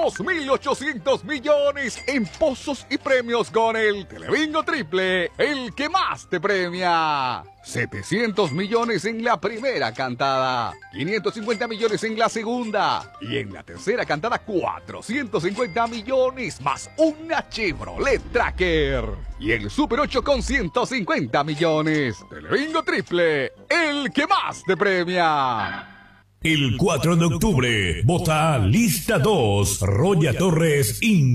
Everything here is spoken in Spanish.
2.800 millones en pozos y premios con el Telebingo Triple, el que más te premia. 700 millones en la primera cantada, 550 millones en la segunda y en la tercera cantada 450 millones más una Chevrolet Tracker. Y el Super 8 con 150 millones. Telebingo Triple, el que más te premia. El 4 de octubre, vota Lista 2, Roya Torres,